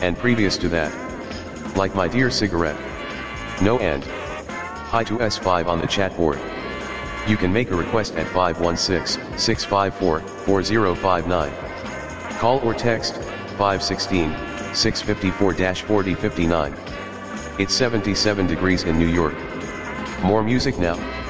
and previous to that. Like my dear cigarette. No and. Hi to S5 on the chat board. You can make a request at 516-654-4059. Call or text 516-654-4059. It's 77 degrees in New York. More music now.